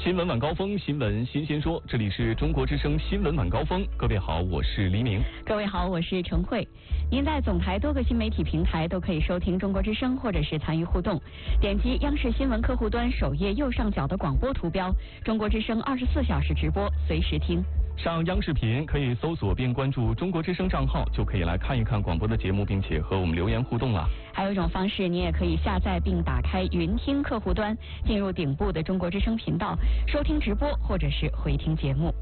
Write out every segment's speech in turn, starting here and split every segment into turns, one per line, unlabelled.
新闻晚高峰，新闻新鲜说，这里是中国之声新闻晚高峰。各位好，我是黎明。
各位好，我是陈慧。您在总台多个新媒体平台都可以收听中国之声，或者是参与互动。点击央视新闻客户端首页右上角的广播图标，中国之声24小时直播，随时听。
上央视频可以搜索并关注中国之声账号，就可以来看一看广播的节目，并且和我们留言互动了。
还有一种方式，你也可以下载并打开云听客户端，进入顶部的中国之声频道，收听直播或者是回听节目。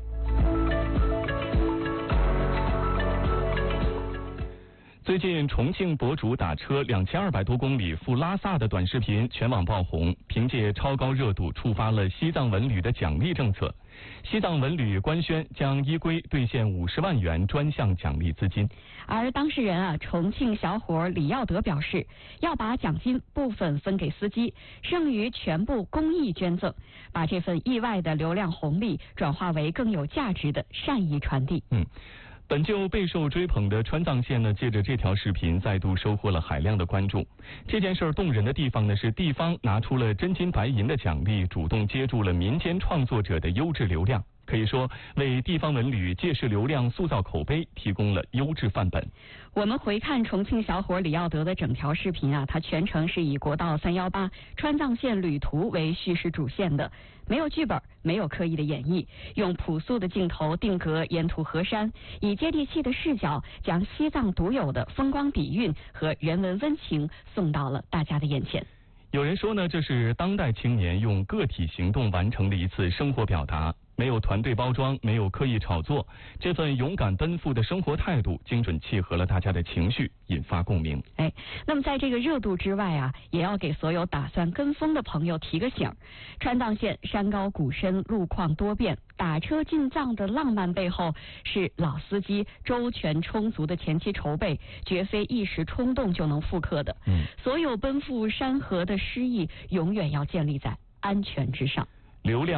最近重庆博主打车2200多公里赴拉萨的短视频全网爆红，凭借超高热度触发了西藏文旅的奖励政策。西藏文旅官宣将依规兑现50万元专项奖励资金。
而当事人重庆小伙李耀德表示，要把奖金部分分给司机，剩余全部公益捐赠，把这份意外的流量红利转化为更有价值的善意传递。
本就备受追捧的川藏线呢，借着这条视频再度收获了海量的关注。这件事动人的地方呢，是地方拿出了真金白银的奖励，主动接住了民间创作者的优质流量，可以说为地方文旅借势流量、塑造口碑提供了优质范本。
我们回看重庆小伙李耀德的整条视频他全程是以国道318川藏线旅途为叙事主线的，没有剧本，没有刻意的演绎，用朴素的镜头定格沿途河山，以接地气的视角将西藏独有的风光底蕴和人文温情送到了大家的眼前。
有人说呢，这是当代青年用个体行动完成的一次生活表达，没有团队包装，没有刻意炒作，这份勇敢奔赴的生活态度精准契合了大家的情绪，引发共鸣。
那么在这个热度之外也要给所有打算跟风的朋友提个醒。川藏线山高谷深，路况多变，打车进藏的浪漫背后是老司机周全充足的前期筹备，绝非一时冲动就能复刻的。所有奔赴山河的诗意永远要建立在安全之上。
流量